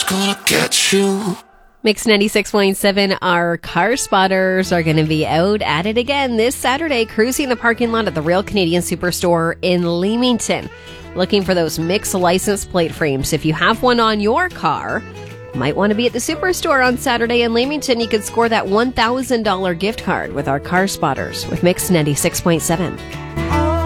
gonna get you. Mix 96.7, our car spotters are going to be out at it again this Saturday, cruising the parking lot at the Real Canadian Superstore in Leamington, looking for those Mix license plate frames. If you have one on your car, might want to be at the Superstore on Saturday in Leamington. You could score that $1,000 gift card with our car spotters with Mix 96.7.